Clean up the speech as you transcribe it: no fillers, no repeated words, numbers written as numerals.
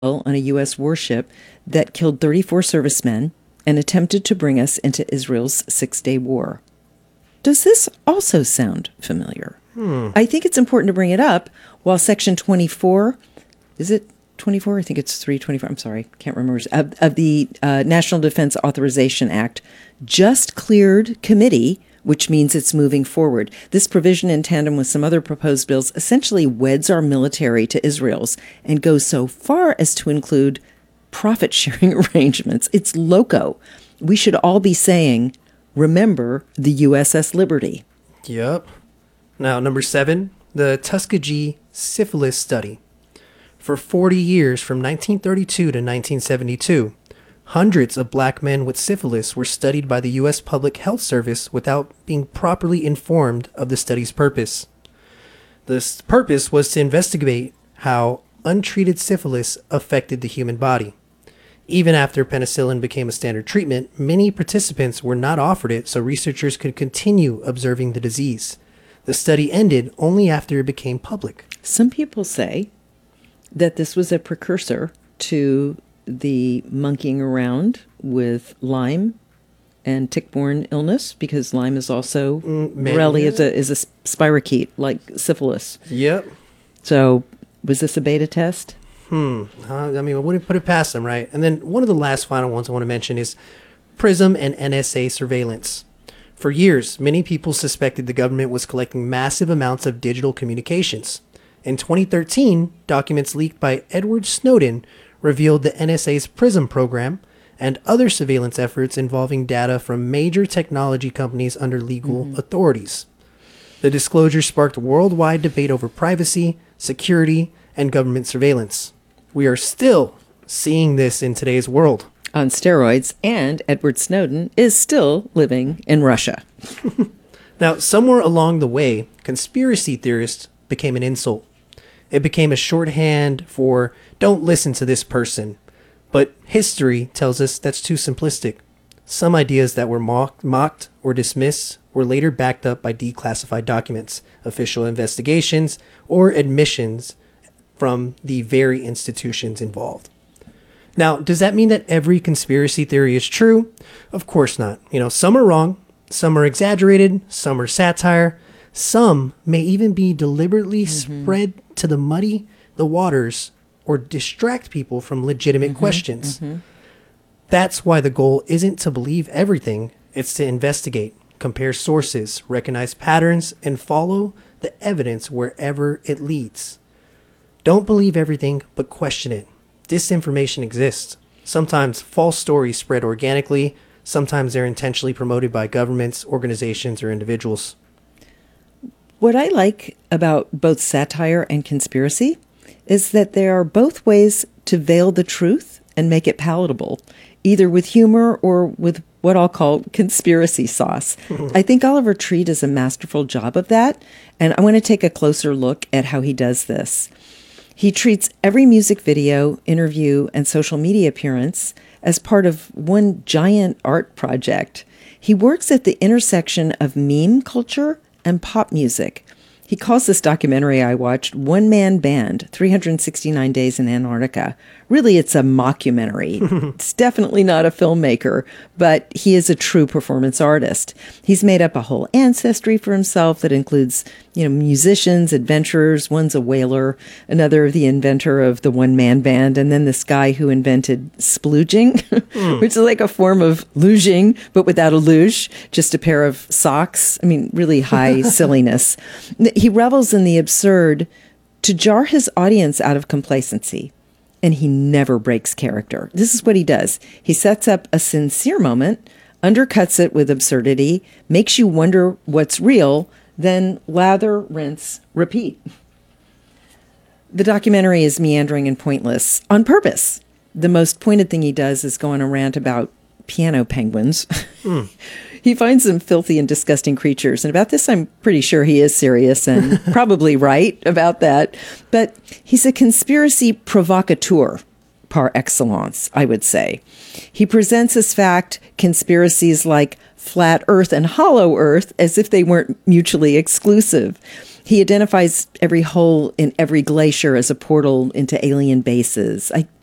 on a U.S. warship that killed 34 servicemen and attempted to bring us into Israel's Six-Day War. Does this also sound familiar? I think it's important to bring it up while Section 24, is it 24? I think it's 324. I'm sorry, can't remember. Of the National Defense Authorization Act just cleared committee, which means it's moving forward. This provision, in tandem with some other proposed bills, essentially weds our military to Israel's and goes so far as to include profit-sharing arrangements. It's loco. We should all be saying, remember the USS Liberty. Yep. Now, number 7, the Tuskegee Syphilis Study. For 40 years, from 1932 to 1972, hundreds of black men with syphilis were studied by the U.S. Public Health Service without being properly informed of the study's purpose. The purpose was to investigate how untreated syphilis affected the human body. Even after penicillin became a standard treatment, many participants were not offered it so researchers could continue observing the disease. The study ended only after it became public. Some people say that this was a precursor to the monkeying around with Lyme and tick-borne illness, because Lyme is also really is a spirochete like syphilis. Yep. So was this a beta test? I mean, I wouldn't put it past them, right? And then one of the last final ones I want to mention is PRISM and NSA surveillance. For years, many people suspected the government was collecting massive amounts of digital communications. In 2013, documents leaked by Edward Snowden revealed the NSA's PRISM program and other surveillance efforts involving data from major technology companies under legal authorities. The disclosure sparked worldwide debate over privacy, security, and government surveillance. We are still seeing this in today's world. On steroids, and Edward Snowden is still living in Russia. Now, somewhere along the way, conspiracy theorists became an insult. It became a shorthand for don't listen to this person. But history tells us that's too simplistic. Some ideas that were mocked or dismissed were later backed up by declassified documents, official investigations, or admissions from the very institutions involved. Now, does that mean that every conspiracy theory is true? Of course not. Some are wrong, some are exaggerated, some are satire, some may even be deliberately spread to muddy the waters or distract people from legitimate questions. That's why the goal isn't to believe everything, it's to investigate, compare sources, recognize patterns, and follow the evidence wherever it leads. Don't believe everything, but question it. Disinformation exists. Sometimes false stories spread organically. Sometimes they're intentionally promoted by governments, organizations, or individuals. What I like about both satire and conspiracy is that they are both ways to veil the truth and make it palatable, either with humor or with what I'll call conspiracy sauce. I think Oliver Tree does a masterful job of that, and I want to take a closer look at how he does this. He treats every music video, interview, and social media appearance as part of one giant art project. He works at the intersection of meme culture and pop music. He calls this documentary I watched One Man Band, 369 Days in Antarctica. Really, it's a mockumentary. It's definitely not a filmmaker, but he is a true performance artist. He's made up a whole ancestry for himself that includes, musicians, adventurers. One's a whaler, another the inventor of the one-man band, and then this guy who invented splooging, which is like a form of luging, but without a luge, just a pair of socks. I mean, really high silliness. He revels in the absurd to jar his audience out of complacency. And he never breaks character. This is what he does. He sets up a sincere moment, undercuts it with absurdity, makes you wonder what's real, then lather, rinse, repeat. The documentary is meandering and pointless on purpose. The most pointed thing he does is go on a rant about piano penguins. He finds them filthy and disgusting creatures. And about this, I'm pretty sure he is serious and probably right about that. But he's a conspiracy provocateur par excellence, I would say. He presents as fact conspiracies like flat Earth and hollow Earth as if they weren't mutually exclusive. He identifies every hole in every glacier as a portal into alien bases. I